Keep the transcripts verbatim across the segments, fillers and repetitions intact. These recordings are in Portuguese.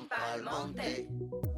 pa'l monte.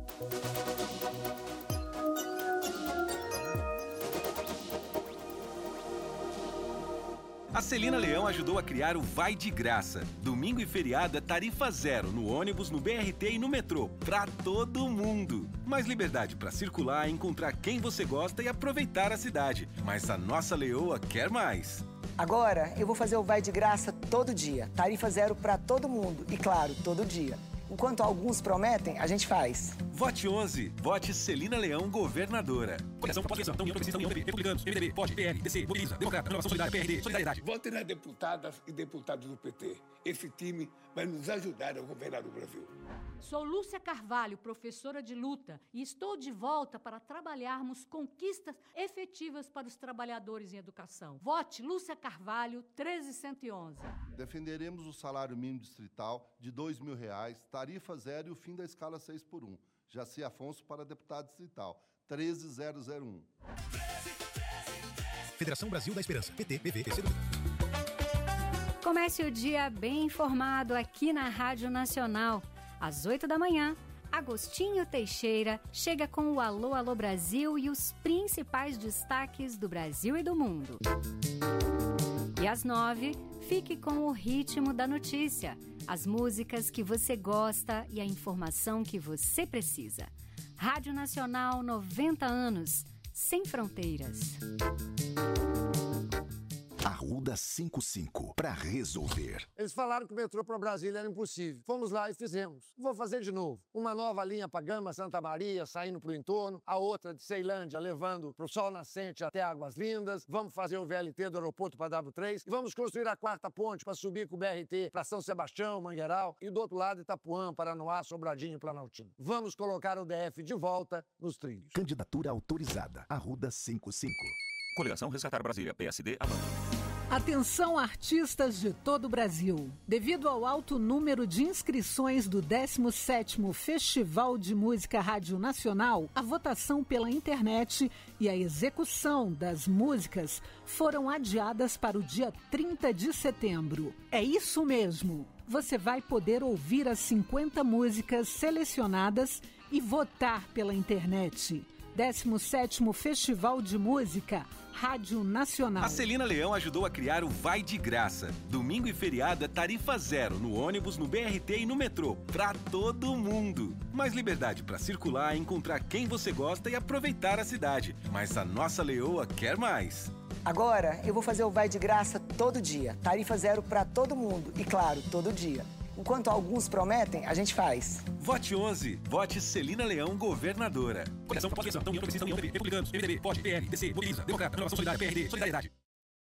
A Celina Leão ajudou a criar o Vai de Graça. Domingo e feriado é tarifa zero no ônibus, no B R T e no metrô. Pra todo mundo. Mais liberdade pra circular, encontrar quem você gosta e aproveitar a cidade. Mas a nossa leoa quer mais. Agora eu vou fazer o Vai de Graça todo dia. Tarifa zero pra todo mundo. E claro, todo dia. Enquanto alguns prometem, a gente faz. Vote onze. Vote Celina Leão, governadora. Coligação Propósito Eleição, União Progressista, União P B, Republicanos, M D B, P O D, P L, D C, Mobiliza, Democrata, Renovação Solidária, P R D, Solidariedade. Vote nas deputadas e deputados do P T. Esse time vai nos ajudar a governar o Brasil. Sou Lúcia Carvalho, professora de luta, e estou de volta para trabalharmos conquistas efetivas para os trabalhadores em educação. Vote Lúcia Carvalho, treze cento e onze. Defenderemos o salário mínimo distrital de dois mil reais, tarifa zero e o fim da escala seis por um. Jaci Afonso para deputado distrital, treze mil um. Federação Brasil da Esperança, P T, P V, P C do B. Comece o dia bem informado aqui na Rádio Nacional. Às oito da manhã, Agostinho Teixeira chega com o Alô, Alô Brasil e os principais destaques do Brasil e do mundo. E às nove, fique com o ritmo da notícia, as músicas que você gosta e a informação que você precisa. Rádio Nacional, noventa anos, sem fronteiras. Arruda cinquenta e cinco, para resolver. Eles falaram que o metrô para Brasília era impossível. Fomos lá e fizemos. Vou fazer de novo. Uma nova linha para Gama, Santa Maria, saindo para o entorno. A outra de Ceilândia, levando para o Sol Nascente até Águas Lindas. Vamos fazer o V L T do aeroporto para W três. E vamos construir a quarta ponte para subir com o B R T para São Sebastião, Mangueiral. E do outro lado, Itapuã, Paranoá, Sobradinho e Planaltino. Vamos colocar o D F de volta nos trilhos. Candidatura autorizada. Arruda cinquenta e cinco. Coligação Resgatar Brasília, P S D, Avanço. Atenção, artistas de todo o Brasil. Devido ao alto número de inscrições do décimo sétimo Festival de Música Rádio Nacional, a votação pela internet e a execução das músicas foram adiadas para o dia trinta de setembro. É isso mesmo! Você vai poder ouvir as cinquenta músicas selecionadas e votar pela internet. décimo sétimo Festival de Música Rádio Nacional. A Celina Leão ajudou a criar o Vai de Graça. Domingo e feriado é tarifa zero no ônibus, no B R T e no metrô. Pra todo mundo. Mais liberdade pra circular, encontrar quem você gosta e aproveitar a cidade. Mas a nossa leoa quer mais. Agora eu vou fazer o Vai de Graça todo dia. Tarifa zero pra todo mundo. E claro, todo dia. Enquanto alguns prometem, a gente faz. Vote onze. Vote Celina Leão, governadora. Coligação Propósito Eleição, União Progressista, União P B, Republicanos, M D B, P O D, P L, D C, Mobiliza, Democrata, Renovação Solidária, P R D, Solidariedade.